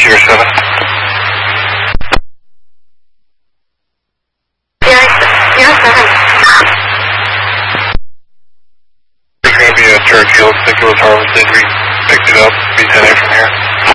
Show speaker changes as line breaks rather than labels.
Receiver 7.
Yeah, 7.
There's going to be a turret field. I think it was harvested. We picked it up. Be 10A from here.